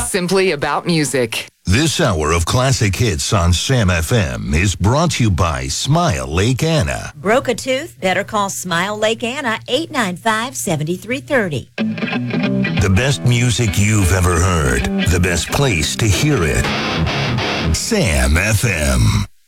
Simply about music. This hour of classic hits on Sam FM is brought to you by Smile Lake Anna. Broke a tooth? Better call Smile Lake Anna, 895-7330. The best music you've ever heard. The best place to hear it. Sam FM.